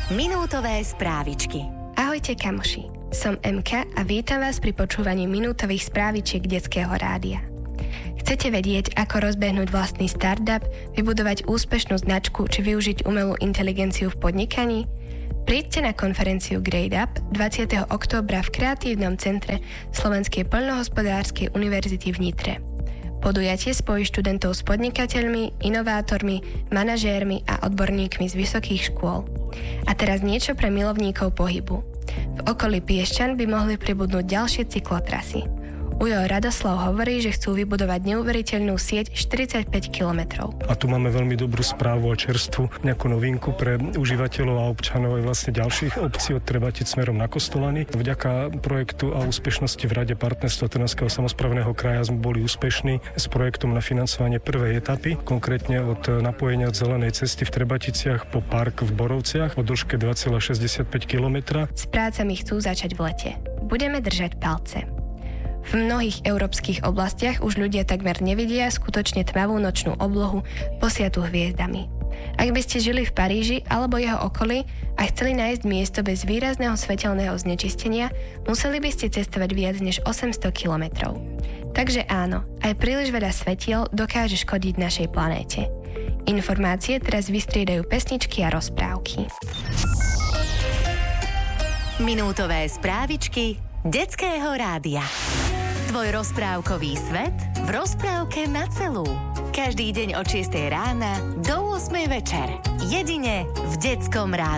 Minútové správičky. Ahojte kamoši, som Emka a vítam vás pri počúvaní minútových správičiek Detského rádia. Chcete vedieť, ako rozbehnúť vlastný startup, vybudovať úspešnú značku či využiť umelú inteligenciu v podnikaní? Príďte na konferenciu Grade Up 20. októbra v Kreatívnom centre Slovenskej poľnohospodárskej univerzity v Nitre. Podujatie spojí študentov s podnikateľmi, inovátormi, manažérmi a odborníkmi z vysokých škôl. A teraz niečo pre milovníkov pohybu. V okolí Piešťan by mohli pribudnúť ďalšie cyklotrasy. Ujo Radoslav hovorí, že chcú vybudovať neuveriteľnú sieť 45 kilometrov. A tu máme veľmi dobrú správu a čerstvú nejakú novinku pre užívateľov a občanov aj vlastne ďalších obcí od Trebatic smerom na Kostolany. Vďaka projektu a úspešnosti v Rade partnerstva Trnavského samosprávneho kraja sme boli úspešní s projektom na financovanie prvej etapy, konkrétne od napojenia od zelenej cesty v Trebaticiach po park v Borovciach o dĺžke 2,65 km. S prácami chcú začať v lete. Budeme držať palce. V mnohých európskych oblastiach už ľudia takmer nevidia skutočne tmavú nočnú oblohu posiatú hviezdami. Ak by ste žili v Paríži alebo jeho okolí a chceli nájsť miesto bez výrazného svetelného znečistenia, museli by ste cestovať viac než 800 kilometrov. Takže áno, aj príliš veľa svetiel dokáže škodiť našej planéte. Informácie teraz vystriedajú pesničky a rozprávky. Minútové správičky Detského rádia. Tvoj rozprávkový svet v rozprávke na celú. Každý deň od 6 rána do 8 večer. Jedine v Detskom rádiu.